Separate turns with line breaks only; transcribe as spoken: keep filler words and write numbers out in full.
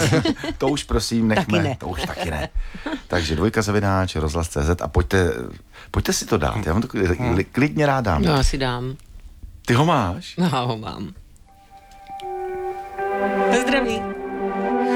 To už prosím nechme.
Taky ne.
To už taky ne. Takže dvojka zavináč, rozhlas tečka cé zet a pojďte, pojďte si to dát. Já vám to klidně rád dám.
No, já si dám.
Ty ho máš?
No, ho mám. Na zdraví.